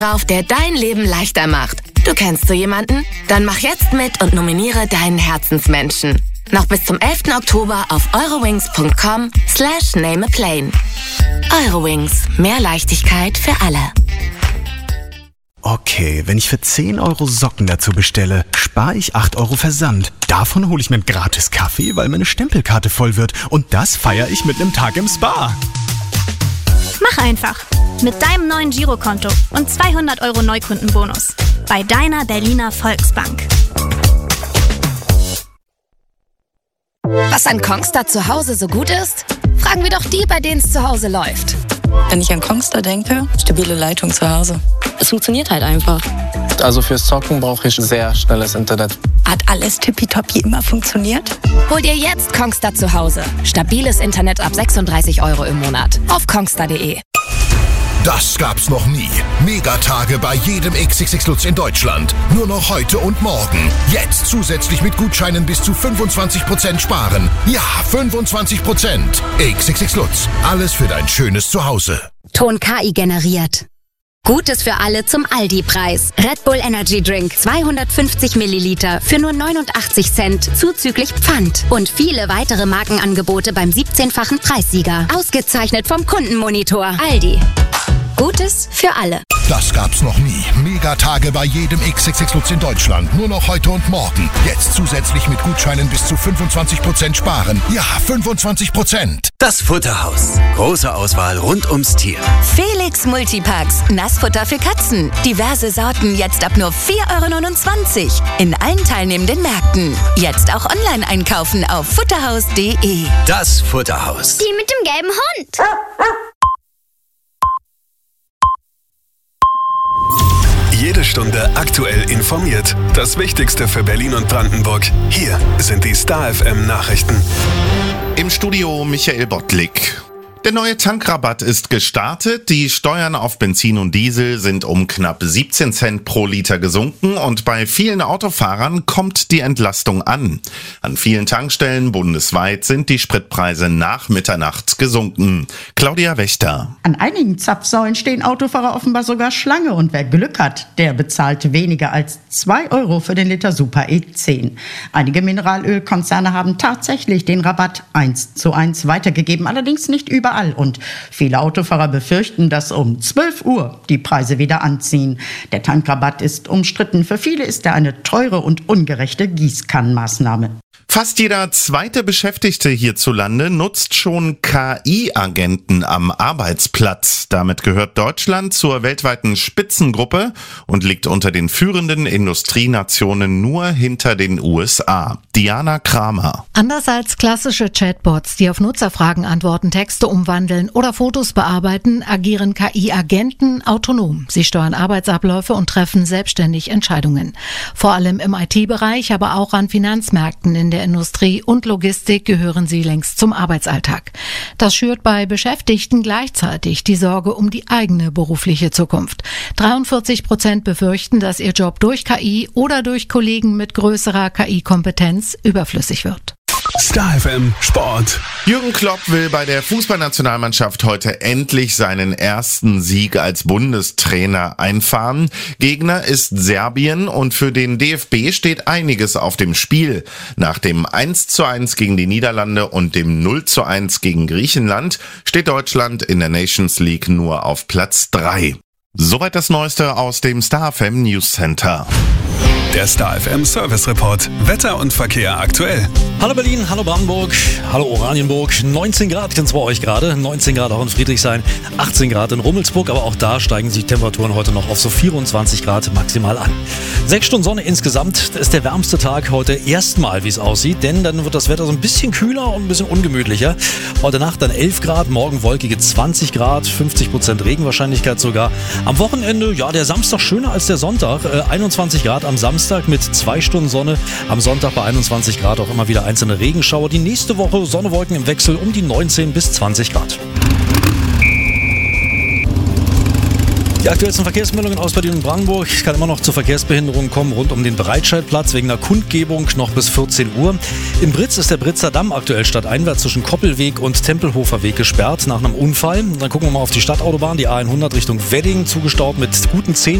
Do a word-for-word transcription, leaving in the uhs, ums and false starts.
drauf, der dein Leben leichter macht. Du kennst so jemanden? Dann mach jetzt mit und nominiere deinen Herzensmenschen. Noch bis zum elften Oktober auf eurowings.com slash nameaplane. Eurowings. Mehr Leichtigkeit für alle. Okay, wenn ich für zehn Euro Socken dazu bestelle, spare ich acht Euro Versand. Davon hole ich mir einen gratis Kaffee, weil meine Stempelkarte voll wird. Und das feiere ich mit einem Tag im Spa. Mach einfach. Mit deinem neuen Girokonto und zweihundert Euro Neukundenbonus. Bei deiner Berliner Volksbank. Was an Kongstar zu Hause so gut ist? Fragen wir doch die, bei denen es zu Hause läuft. Wenn ich an Kongstar denke, stabile Leitung zu Hause. Es funktioniert halt einfach. Also fürs Zocken brauche ich sehr schnelles Internet. Hat alles tippitoppi immer funktioniert? Hol dir jetzt Kongstar zu Hause. Stabiles Internet ab sechsunddreißig Euro im Monat. Auf kongstar punkt de. Das gab's noch nie. Megatage bei jedem X X X Lutz in Deutschland. Nur noch heute und morgen. Jetzt zusätzlich mit Gutscheinen bis zu fünfundzwanzig Prozent sparen. Ja, fünfundzwanzig Prozent. X X X Lutz. Alles für dein schönes Zuhause. Ton K I generiert. Gutes für alle zum Aldi-Preis. Red Bull Energy Drink zweihundertfünfzig Milliliter für nur neunundachtzig Cent zuzüglich Pfand. Und viele weitere Markenangebote beim siebzehnfachen Preissieger. Ausgezeichnet vom Kundenmonitor. Aldi. Gutes für alle. Das gab's noch nie. Megatage bei jedem X X X Lutz in Deutschland. Nur noch heute und morgen. Jetzt zusätzlich mit Gutscheinen bis zu fünfundzwanzig Prozent sparen. Ja, fünfundzwanzig Prozent. Das Futterhaus. Große Auswahl rund ums Tier. Felix Multipacks. Nassfutter für Katzen. Diverse Sorten jetzt ab nur vier Euro neunundzwanzig. In allen teilnehmenden Märkten. Jetzt auch online einkaufen auf futterhaus punkt de. Das Futterhaus. Die mit dem gelben Hund. Jede Stunde aktuell informiert. Das Wichtigste für Berlin und Brandenburg. Hier sind die Star F M Nachrichten. Im Studio Michael Bottlik. Der neue Tankrabatt ist gestartet. Die Steuern auf Benzin und Diesel sind um knapp siebzehn Cent pro Liter gesunken und bei vielen Autofahrern kommt die Entlastung an. An vielen Tankstellen bundesweit sind die Spritpreise nach Mitternacht gesunken. Claudia Wächter. An einigen Zapfsäulen stehen Autofahrer offenbar sogar Schlange und wer Glück hat, der bezahlt weniger als zwei Euro für den Liter Super E zehn. Einige Mineralölkonzerne haben tatsächlich den Rabatt eins zu eins weitergegeben, allerdings nicht überall. Und viele Autofahrer befürchten, dass um zwölf Uhr die Preise wieder anziehen. Der Tankrabatt ist umstritten. Für viele ist er eine teure und ungerechte Gießkannenmaßnahme. Fast jeder zweite Beschäftigte hierzulande nutzt schon K I-Agenten am Arbeitsplatz. Damit gehört Deutschland zur weltweiten Spitzengruppe und liegt unter den führenden Industrienationen nur hinter den U S A. Diana Kramer. Anders als klassische Chatbots, die auf Nutzerfragen antworten, Texte umwandeln oder Fotos bearbeiten, agieren K I-Agenten autonom. Sie steuern Arbeitsabläufe und treffen selbstständig Entscheidungen. Vor allem im I T-Bereich, aber auch an Finanzmärkten in der Industrie und Logistik gehören sie längst zum Arbeitsalltag. Das schürt bei Beschäftigten gleichzeitig die Sorge um die eigene berufliche Zukunft. dreiundvierzig Prozent befürchten, dass ihr Job durch K I oder durch Kollegen mit größerer K I-Kompetenz überflüssig wird. Star F M Sport. Jürgen Klopp will bei der Fußballnationalmannschaft heute endlich seinen ersten Sieg als Bundestrainer einfahren. Gegner ist Serbien und für den D F B steht einiges auf dem Spiel. Nach dem eins zu eins gegen die Niederlande und dem null zu eins gegen Griechenland steht Deutschland in der Nations League nur auf Platz drei. Soweit das Neueste aus dem Star F M News Center. Der Star F M Service Report. Wetter und Verkehr aktuell. Hallo Berlin, hallo Brandenburg, hallo Oranienburg. neunzehn Grad sind es bei euch gerade. neunzehn Grad auch in Friedrichshain, achtzehn Grad in Rummelsburg. Aber auch da steigen sich Temperaturen heute noch auf so vierundzwanzig Grad maximal an. Sechs Stunden Sonne insgesamt. Das ist der wärmste Tag heute erstmal, wie es aussieht. Denn dann wird das Wetter so ein bisschen kühler und ein bisschen ungemütlicher. Heute Nacht dann elf Grad, morgen wolkige zwanzig Grad, fünfzig Prozent Regenwahrscheinlichkeit sogar. Am Wochenende, ja, der Samstag schöner als der Sonntag. Äh, einundzwanzig Grad am Samstag. Mit zwei Stunden Sonne, am Sonntag bei einundzwanzig Grad auch immer wieder einzelne Regenschauer. Die nächste Woche Sonne, Wolken im Wechsel um die neunzehn bis zwanzig Grad. Die aktuellsten Verkehrsmeldungen aus Berlin und Brandenburg. Es kann immer noch zu Verkehrsbehinderungen kommen rund um den Breitscheidplatz wegen einer Kundgebung noch bis vierzehn Uhr. In Britz ist der Britzer Damm aktuell stadteinwärts zwischen Koppelweg und Tempelhofer Weg gesperrt nach einem Unfall. Dann gucken wir mal auf die Stadtautobahn, die A hundert Richtung Wedding, zugestaut mit guten zehn